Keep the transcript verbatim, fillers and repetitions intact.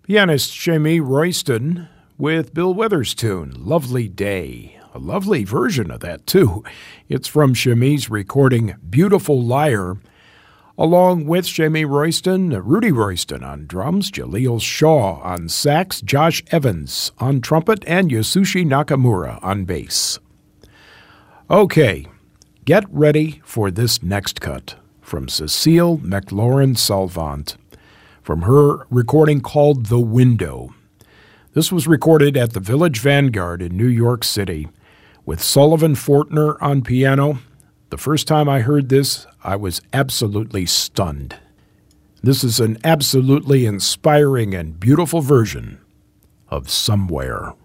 Pianist Jamie Royston with Bill Withers' tune, Lovely Day. A lovely version of that, too. It's from Shamie's recording Beautiful Liar. Along with Jamie Royston, Rudy Royston on drums, Jaleel Shaw on sax, Josh Evans on trumpet, and Yasushi Nakamura on bass. Okay, get ready for this next cut from Cecile McLaurin-Salvant from her recording called The Window. This was recorded at the Village Vanguard in New York City with Sullivan Fortner on piano. The first time I heard this, I was absolutely stunned. This is an absolutely inspiring and beautiful version of Somewhere.